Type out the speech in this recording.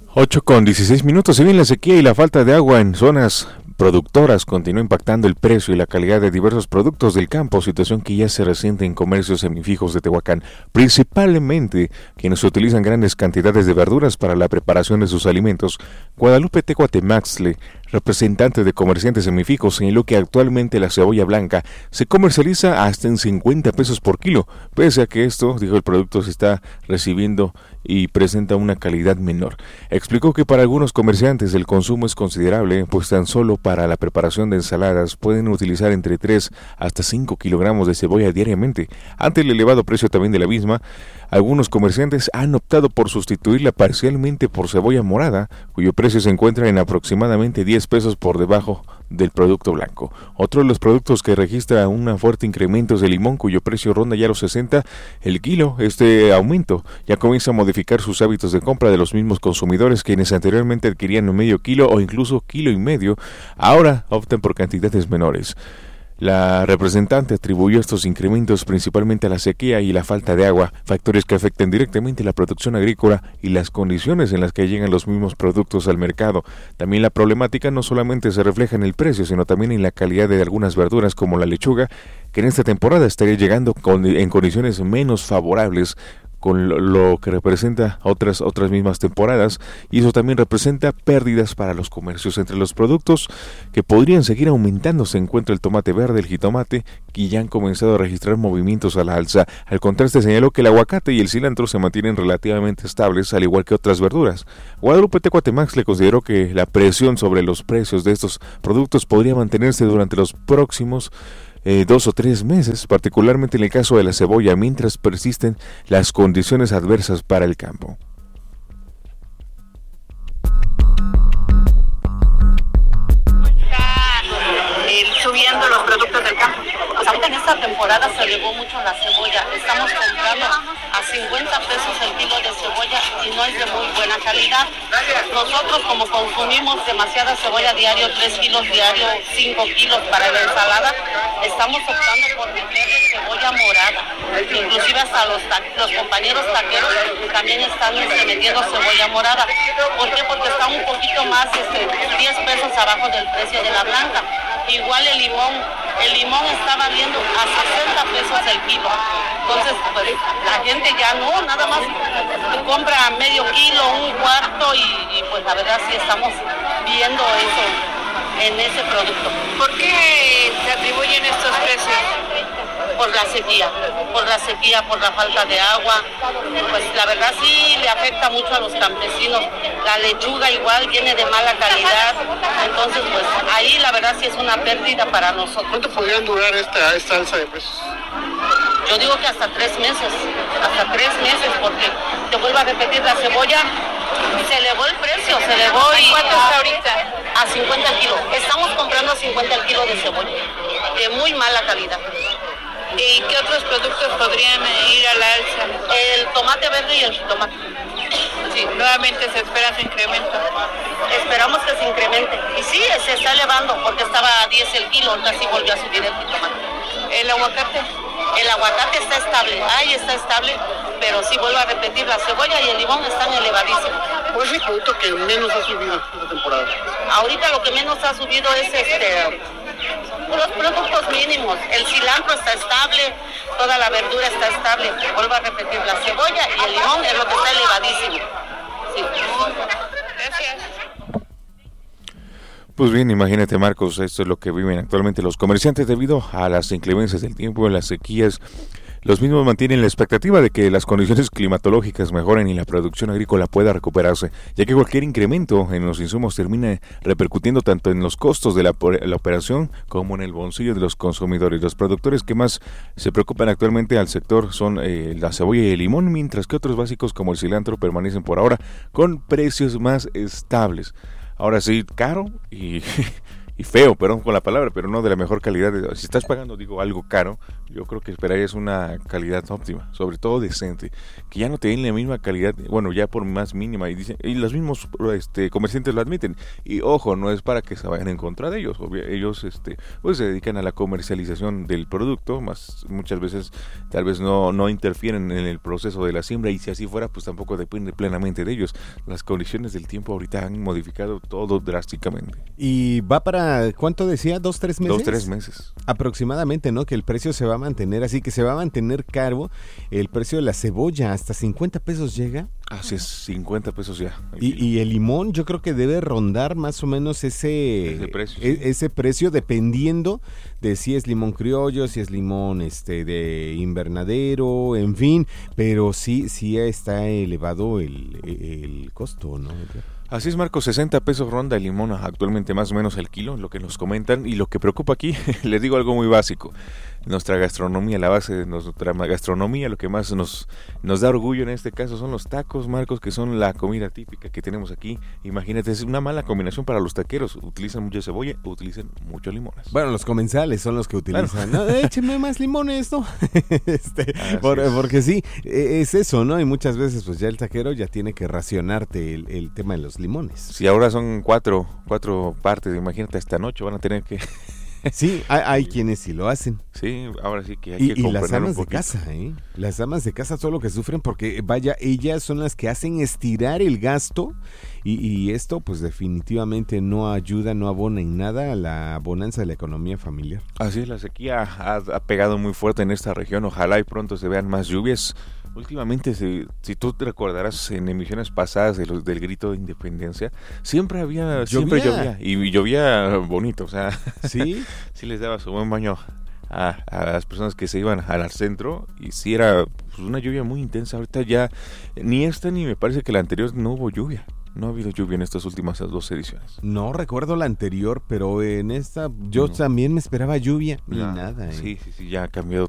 8:16. Si bien la sequía y la falta de agua en zonas productoras continúa impactando el precio y la calidad de diversos productos del campo, situación que ya se resiente en comercios semifijos de Tehuacán, principalmente quienes utilizan grandes cantidades de verduras para la preparación de sus alimentos. Guadalupe Tecuatemaxle, representante de comerciantes semifijos, señaló que actualmente la cebolla blanca se comercializa hasta en 50 pesos por kilo, pese a que esto, dijo, el producto se está recibiendo y presenta una calidad menor. Explicó que para algunos comerciantes el consumo es considerable, pues tan solo para la preparación de ensaladas pueden utilizar entre 3 hasta 5 kilogramos de cebolla diariamente. Ante el elevado precio también de la misma, algunos comerciantes han optado por sustituirla parcialmente por cebolla morada, cuyo precio se encuentra en aproximadamente 10 pesos por debajo del producto blanco. Otro de los productos que registra un fuerte incremento es el limón, cuyo precio ronda ya los 60 el kilo. Este aumento ya comienza a modificar sus hábitos de compra de los mismos consumidores, quienes anteriormente adquirían un medio kilo o incluso kilo y medio, ahora optan por cantidades menores. La representante atribuyó estos incrementos principalmente a la sequía y la falta de agua, factores que afectan directamente la producción agrícola y las condiciones en las que llegan los mismos productos al mercado. También la problemática no solamente se refleja en el precio, sino también en la calidad de algunas verduras como la lechuga, que en esta temporada estaría llegando en condiciones menos favorables con lo que representa otras mismas temporadas, y eso también representa pérdidas para los comercios. Entre los productos que podrían seguir aumentando se encuentra el tomate verde, el jitomate, que ya han comenzado a registrar movimientos a la alza. Al contraste, señaló que el aguacate y el cilantro se mantienen relativamente estables, al igual que otras verduras. Guadalupe Tecuatemaxle consideró que la presión sobre los precios de estos productos podría mantenerse durante los próximos 2 o 3 meses, particularmente en el caso de la cebolla, mientras persisten las condiciones adversas para el campo. Subiendo los productos del campo. Pues ahorita en esta temporada se elevó mucho la cebolla. Estamos comprando a 50 pesos el kilo de cebolla y no es de muy buena calidad. Nosotros, como consumimos demasiada cebolla diario, 3 kilos diario, 5 kilos para la ensalada, estamos optando por meterle cebolla morada. Inclusive hasta los compañeros taqueros también están metiendo cebolla morada. ¿Por qué? Porque está un poquito más, 10 pesos abajo del precio de la blanca. Igual el limón está valiendo a 60 pesos el kilo. Entonces, pues la gente ya no, nada más compra medio kilo, un cuarto y pues la verdad sí estamos viendo eso en ese producto. ¿Por qué se atribuyen estos precios? Por la sequía, por la falta de agua. Pues la verdad sí le afecta mucho a los campesinos. La lechuga igual viene de mala calidad, entonces pues ahí la verdad sí es una pérdida para nosotros. ¿Cuánto podrían durar esta alza de precios? Yo digo que hasta 3 meses, porque te vuelvo a repetir, la cebolla se elevó el precio, y ¿cuánto está ahorita? A 50 el kilo. Estamos comprando a 50 el kilo de cebolla, de muy mala calidad. ¿Y qué otros productos podrían ir a la alza? El tomate verde y el jitomate. Sí, nuevamente se espera su incremento. Esperamos que se incremente. Y sí, se está elevando porque estaba a 10 el kilo, ahorita sí volvió a subir el jitomate. ¿El aguacate? El aguacate está estable, pero sí vuelvo a repetir, la cebolla y el limón están elevadísimos. ¿Cuál es el producto que menos ha subido esta temporada? Ahorita lo que menos ha subido es los productos mínimos. El cilantro está estable, toda la verdura está estable. Vuelvo a repetir, la cebolla y el limón es lo que está elevadísimo. Sí. Gracias. Pues bien, imagínate, Marcos, esto es lo que viven actualmente los comerciantes debido a las inclemencias del tiempo, las sequías. Los mismos mantienen la expectativa de que las condiciones climatológicas mejoren y la producción agrícola pueda recuperarse, ya que cualquier incremento en los insumos termina repercutiendo tanto en los costos de la operación como en el bolsillo de los consumidores. Los productores que más se preocupan actualmente al sector son la cebolla y el limón, mientras que otros básicos como el cilantro permanecen por ahora con precios más estables. Ahora sí, caro y y feo, perdón con la palabra, pero no de la mejor calidad. Si estás pagando, digo, algo caro, yo creo que esperarías una calidad óptima, sobre todo decente, que ya no te den la misma calidad, bueno, ya por más mínima, y dicen, y los mismos comerciantes lo admiten, y ojo, no es para que se vayan en contra de ellos, ellos pues se dedican a la comercialización del producto, más muchas veces tal vez no interfieren en el proceso de la siembra, y si así fuera, pues tampoco depende plenamente de ellos. Las condiciones del tiempo ahorita han modificado todo drásticamente. Y va para, ¿cuánto decía? ¿2-3 meses? 2-3 meses. Aproximadamente, ¿no? Que el precio se va a mantener, así que se va a mantener caro el precio de la cebolla, hasta 50 pesos llega. Así es, 50 pesos ya. Y el limón yo creo que debe rondar más o menos ese precio, sí. Ese precio, dependiendo de si es limón criollo, si es limón de invernadero, en fin, pero sí está elevado el costo, ¿no? Así es, Marco, 60 pesos ronda el limón actualmente más o menos el kilo, lo que nos comentan, y lo que preocupa aquí, les digo algo muy básico, nuestra gastronomía, la base de nuestra gastronomía, lo que más nos da orgullo en este caso son los tacos, Marcos, que son la comida típica que tenemos aquí. Imagínate, es una mala combinación para los taqueros, utilizan mucha cebolla, utilizan muchos limones. Bueno, los comensales son los que utilizan, ¿no? Écheme más limones, ¿no? Porque sí, es eso, ¿no? Y muchas veces pues ya el taquero ya tiene que racionarte el tema de los limones. Si ahora son cuatro partes, imagínate, esta noche van a tener que... Sí, hay quienes sí lo hacen. Sí, ahora sí que hay que comprender las amas de casa, las amas de casa son lo que sufren porque, vaya, ellas son las que hacen estirar el gasto y esto pues definitivamente no ayuda, no abona en nada a la bonanza de la economía familiar. Así es, la sequía ha pegado muy fuerte en esta región, ojalá y pronto se vean más lluvias. Últimamente, si tú te recordarás en emisiones pasadas del grito de independencia, siempre llovía y llovía bonito, o sea, sí les daba su buen baño a las personas que se iban al centro, y sí era pues, una lluvia muy intensa. Ahorita ya ni esta ni me parece que la anterior no hubo lluvia. No ha habido lluvia en estas últimas 2 ediciones. No recuerdo la anterior, pero en esta yo también me esperaba lluvia y nada. Sí, ya ha cambiado